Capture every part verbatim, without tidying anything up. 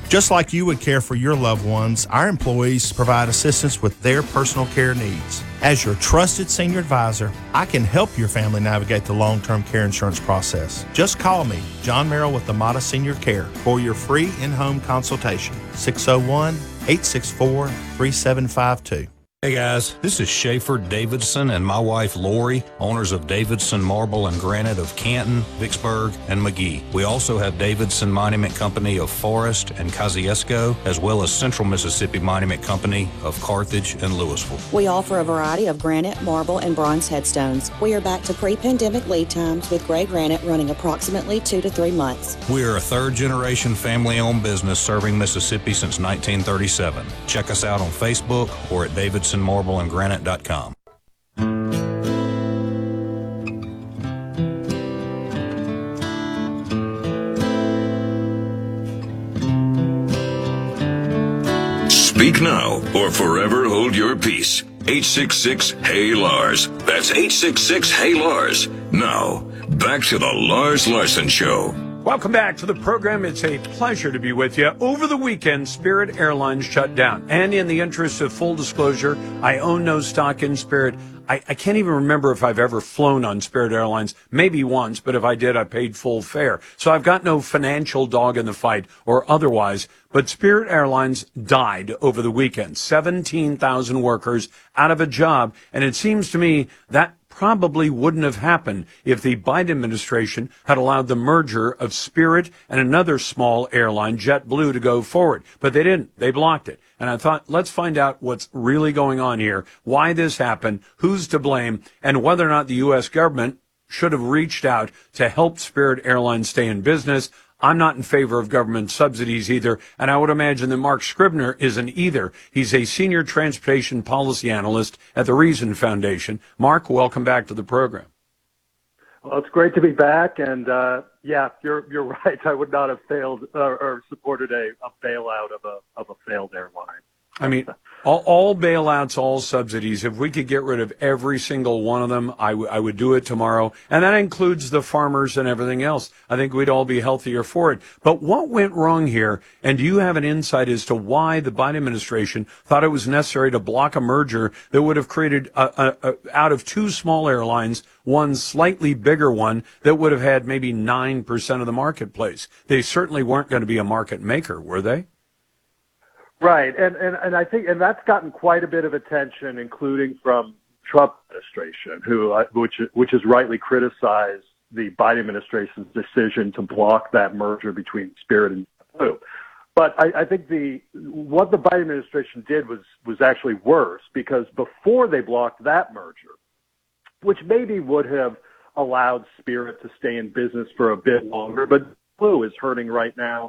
Just like you would care for your loved ones, our employees provide assistance with their personal care needs. As your trusted senior advisor, I can help your family navigate the long-term care insurance process. Just call me, John Merrill with Amada Senior Care, for your free in-home consultation. six oh one, eight six four, three seven five two. Hey guys, this is Schaefer Davidson and my wife Lori, owners of Davidson Marble and Granite of Canton, Vicksburg, and McGee. We also have Davidson Monument Company of Forest and Kosciuszko, as well as Central Mississippi Monument Company of Carthage and Louisville. We offer a variety of granite, marble, and bronze headstones. We are back to pre-pandemic lead times with gray granite running approximately two to three months. We are a third-generation family-owned business serving Mississippi since nineteen thirty-seven. Check us out on Facebook or at davidson marble and granite dot com. Speak now or forever hold your peace. eight six six, Hey Lars. That's eight six six, Hey Lars. Now, back to the Lars Larson Show. Welcome back to the program. It's a pleasure to be with you. Over the weekend, Spirit Airlines shut down. And in the interest of full disclosure, I own no stock in Spirit. I, I can't even remember if I've ever flown on Spirit Airlines. Maybe once, but if I did, I paid full fare. So I've got no financial dog in the fight or otherwise. But Spirit Airlines died over the weekend. seventeen thousand workers out of a job. And it seems to me that probably wouldn't have happened if the Biden administration had allowed the merger of Spirit and another small airline, JetBlue, to go forward. But they didn't. They blocked it. And I thought, let's find out what's really going on here, why this happened, who's to blame, and whether or not the U S government should have reached out to help Spirit Airlines stay in business. I'm not in favor of government subsidies either, and I would imagine that Mark Scribner isn't either. He's a senior transportation policy analyst at the Reason Foundation. Mark, welcome back to the program. Well, it's great to be back, and uh, yeah, you're you're right. I would not have failed uh, or supported a, a bailout of a of a failed airline. I mean, all, all bailouts, all subsidies, if we could get rid of every single one of them, I, w- I would do it tomorrow. And that includes the farmers and everything else. I think we'd all be healthier for it. But what went wrong here? And do you have an insight as to why the Biden administration thought it was necessary to block a merger that would have created, a, a, a, out of two small airlines, one slightly bigger one that would have had maybe nine percent of the marketplace? They certainly weren't going to be a market maker, were they? Right, and, and, and I think, and that's gotten quite a bit of attention, including from Trump administration, who, uh, which, which has rightly criticized the Biden administration's decision to block that merger between Spirit and JetBlue. But I, I think the, what the Biden administration did was, was actually worse, because before they blocked that merger, which maybe would have allowed Spirit to stay in business for a bit longer, but JetBlue is hurting right now.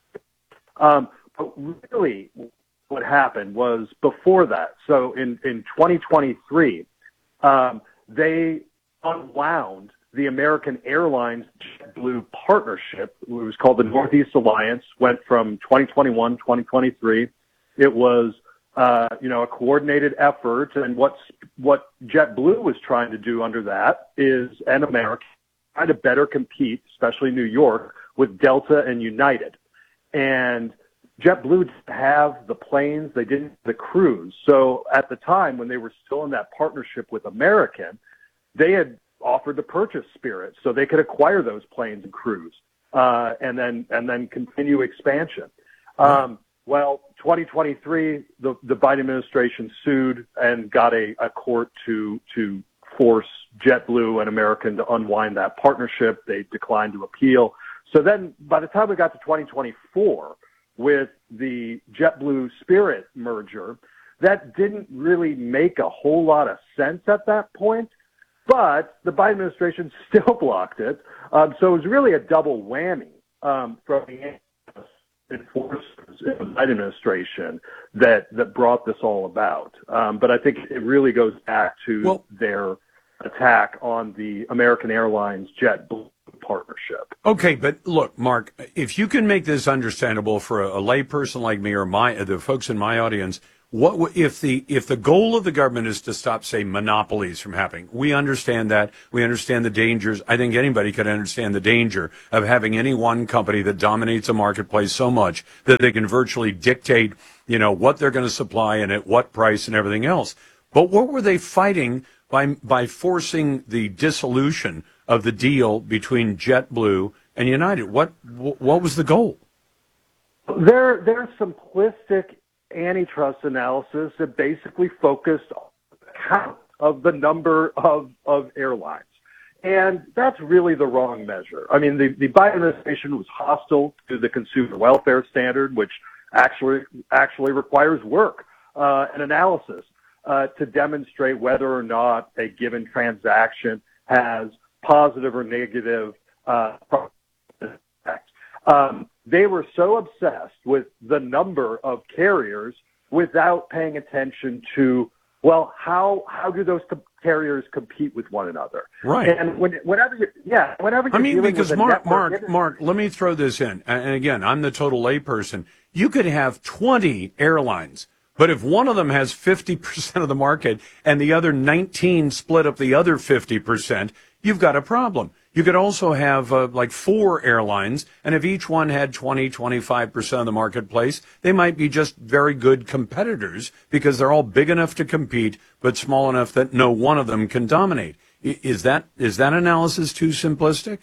Um, But really what happened was before that. So in, in twenty twenty-three, um, they unwound the American Airlines JetBlue partnership. It was called the Northeast Alliance, went from twenty twenty-one, twenty twenty-three. It was, uh, you know, a coordinated effort. And what's, what JetBlue was trying to do under that is, and American, trying to better compete, especially New York, with Delta and United. And JetBlue didn't have the planes, they didn't have the crews. So at the time when they were still in that partnership with American, they had offered to purchase Spirit so they could acquire those planes and crews, uh, and then and then continue expansion. Um, well, twenty twenty-three, the, the Biden administration sued and got a, a court to to force JetBlue and American to unwind that partnership. They declined to appeal. So then by the time we got to twenty twenty-four, with the JetBlue Spirit merger, that didn't really make a whole lot of sense at that point, but the Biden administration still blocked it. Um, so it was really a double whammy um, from the enforcers in the Biden administration that, that brought this all about. Um, but I think it really goes back to well, their attack on the American Airlines JetBlue partnership. Okay, but look, Mark, if you can make this understandable for a, a lay person like me or my the folks in my audience, What if the if the goal of the government is to stop, say, monopolies from happening? We understand that. We understand the dangers. I think anybody could understand the danger of having any one company that dominates a marketplace so much that they can virtually dictate, you know, what they're going to supply and at what price and everything else. But what were they fighting by by forcing the dissolution of the deal between JetBlue and United? What what was the goal? Their their simplistic antitrust analysis that basically focused on the count of the number of, of airlines. And that's really the wrong measure. I mean, the, the Biden administration was hostile to the consumer welfare standard, which actually actually requires work uh, and analysis uh, to demonstrate whether or not a given transaction has positive or negative uh, effects. Um, they were so obsessed with the number of carriers without paying attention to, well, how how do those com- carriers compete with one another? Right. And when, whenever you, yeah, whenever you're I mean, dealing because with a Mark, network, Mark, Mark, let me throw this in. And again, I'm the total layperson. You could have twenty airlines, but if one of them has fifty percent of the market and the other nineteen split up the other fifty percent, you've got a problem. You could also have uh, like four airlines, and if each one had twenty, twenty-five percent of the marketplace, they might be just very good competitors because they're all big enough to compete, but small enough that no one of them can dominate. Is that is that analysis too simplistic?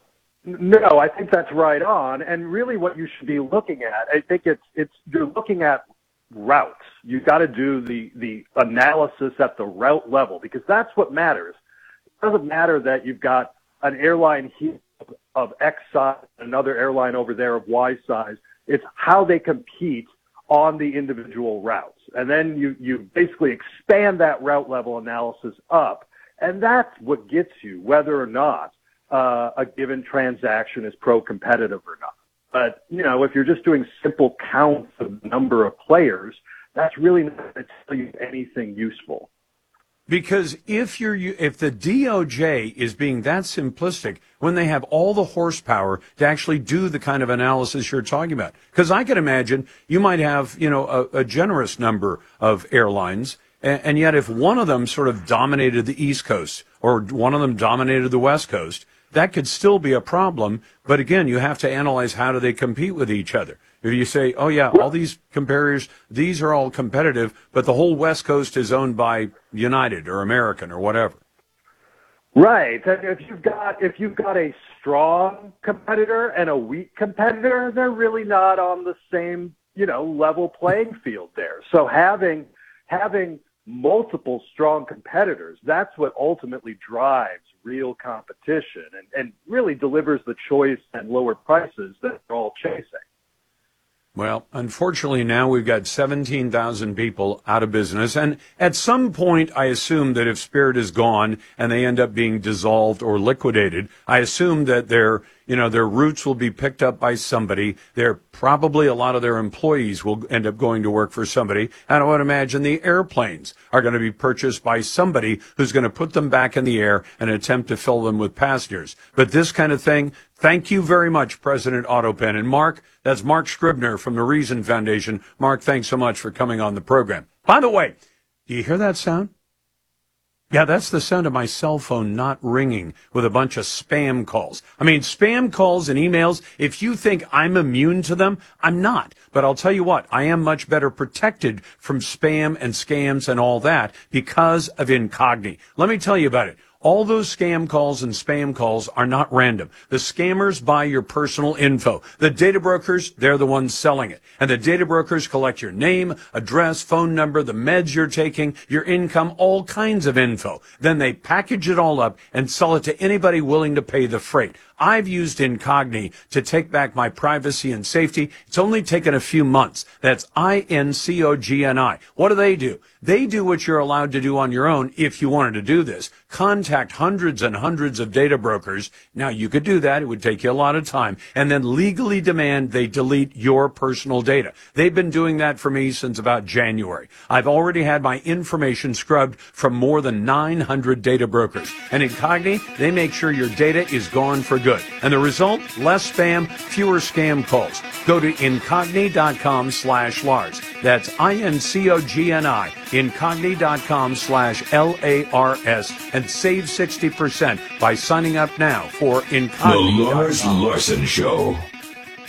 No, I think that's right on. And really what you should be looking at, I think it's, it's you're looking at routes. You've got to do the, the analysis at the route level because that's what matters. It doesn't matter that you've got an airline here of X size, another airline over there of Y size. It's how they compete on the individual routes. And then you, you basically expand that route level analysis up. And that's what gets you whether or not uh, a given transaction is pro-competitive or not. But, you know, if you're just doing simple counts of the number of players, that's really not going to tell you anything useful. Because if you're if the D O J is being that simplistic when they have all the horsepower to actually do the kind of analysis you're talking about, because I can imagine you might have, you know, a, a generous number of airlines, and, and yet if one of them sort of dominated the East Coast or one of them dominated the West Coast, that could still be a problem. But again, you have to analyze how do they compete with each other. If you say, oh, yeah, all these competitors, these are all competitive, but the whole West Coast is owned by United or American or whatever. Right. And if you've got if you've got a strong competitor and a weak competitor, they're really not on the same, you know, level playing field there. So having having multiple strong competitors, that's what ultimately drives real competition and, and really delivers the choice and lower prices that they're all chasing. Well, unfortunately, now we've got seventeen thousand people out of business. And at some point, I assume that if Spirit is gone and they end up being dissolved or liquidated, I assume that their, you know, their routes will be picked up by somebody. They're probably a lot of their employees will end up going to work for somebody. And I would imagine the airplanes are going to be purchased by somebody who's going to put them back in the air and attempt to fill them with passengers. But this kind of thing, thank you very much, President Autopen. And Mark, that's Mark Scribner from the Reason Foundation. Mark, thanks so much for coming on the program. By the way, do you hear that sound? Yeah, that's the sound of my cell phone not ringing with a bunch of spam calls. I mean, spam calls and emails, if you think I'm immune to them, I'm not. But I'll tell you what, I am much better protected from spam and scams and all that because of Incogni. Let me tell you about it. All those scam calls and spam calls are not random. The scammers buy your personal info. The data brokers, they're the ones selling it. And the data brokers collect your name, address, phone number, the meds you're taking, your income, all kinds of info. Then they package it all up and sell it to anybody willing to pay the freight. I've used Incogni to take back my privacy and safety. It's only taken a few months. That's I N C O G N I. What do they do? They do what you're allowed to do on your own if you wanted to do this. Contact hundreds and hundreds of data brokers. Now, you could do that. It would take you a lot of time. And then legally demand they delete your personal data. They've been doing that for me since about January. I've already had my information scrubbed from more than nine hundred data brokers. And Incogni, they make sure your data is gone for good. And the result? Less spam, fewer scam calls. Go to incogni.com slash Lars. That's I-N-C-O-G-N-I, incogni.com slash L-A-R-S, and save sixty percent by signing up now for The Incogni. Lars Larson Show.